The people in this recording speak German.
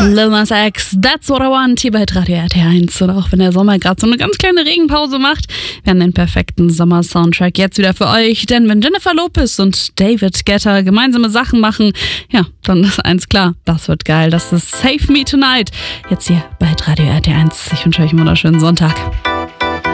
Lil Nas X, That's What I Want, hier bei Radio RT1. Und auch wenn der Sommer gerade so eine ganz kleine Regenpause macht, wir haben den perfekten Sommer-Soundtrack jetzt wieder für euch. Denn wenn Jennifer Lopez und David Guetta gemeinsame Sachen machen, ja, dann ist eins klar, das wird geil. Das ist Save Me Tonight. Jetzt hier bei Radio RT1. Ich wünsche euch einen wunderschönen Sonntag.